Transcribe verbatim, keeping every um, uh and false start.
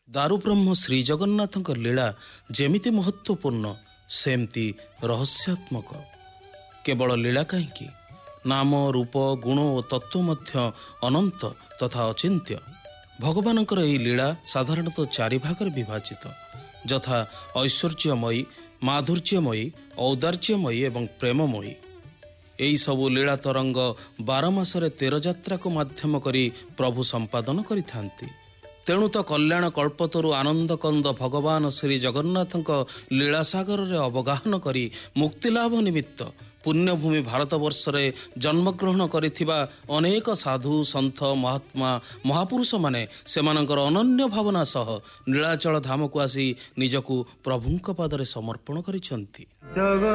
ଦାରୁବ୍ରହ୍ମ ଶ୍ରୀ ଜଗନ୍ନାଥଙ୍କ ଲୀଳା ଯେମିତି ମହତ୍ତ୍ୱପୂର୍ଣ୍ଣ ସେମିତି ରହସ୍ୟାତ୍ମକ। କେବଳ ଲୀଳା କାହିଁକି, ନାମ ରୂପ ଗୁଣ ଓ ତତ୍ତ୍ୱ ମଧ୍ୟ ଅନନ୍ତ ତଥା ଅଚିନ୍ତ୍ୟ। ଭଗବାନଙ୍କର ଏହି ଲୀଳା ସାଧାରଣତଃ ଚାରି ଭାଗରେ ବିଭାଜିତ, ଯଥା ଐଶ୍ୱର୍ଯ୍ୟମୟୀ, ମାଧୁର୍ଯ୍ୟମୟୀ, ଔଦାର୍ଯ୍ୟମୟୀ ଏବଂ ପ୍ରେମମୟୀ। ଏହିସବୁ ଲୀଳା ତରଙ୍ଗ ବାର ମାସରେ ତେର ଯାତ୍ରାକୁ ମାଧ୍ୟମ କରି ପ୍ରଭୁ ସମ୍ପାଦନ କରିଥାନ୍ତି। ତେଣୁ ତ କଲ୍ୟାଣ କଳ୍ପତରୁ ଆନନ୍ଦକନ୍ଦ ଭଗବାନ ଶ୍ରୀ ଜଗନ୍ନାଥଙ୍କ ଲୀଳାସାଗରରେ ଅବଗାହନ କରି ମୁକ୍ତିଲାଭ ନିମିତ୍ତ ପୁଣ୍ୟଭୂମି ଭାରତବର୍ଷରେ ଜନ୍ମଗ୍ରହଣ କରିଥିବା ଅନେକ ସାଧୁ ସନ୍ଥ ମହାତ୍ମା ମହାପୁରୁଷମାନେ ସେମାନଙ୍କର ଅନନ୍ୟ ଭାବନା ସହ ନୀଳାଚଳ ଧାମକୁ ଆସି ନିଜକୁ ପ୍ରଭୁଙ୍କ ପାଦରେ ସମର୍ପଣ କରିଛନ୍ତି। ଜଗନ୍ନାଥ